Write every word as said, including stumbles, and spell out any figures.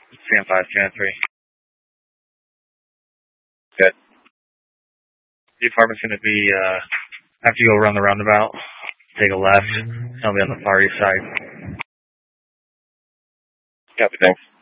Sam five, Command three. Good. The apartment's going to be, uh, after you go around the roundabout, take a left. I'll be on the far east side. Copy, thanks.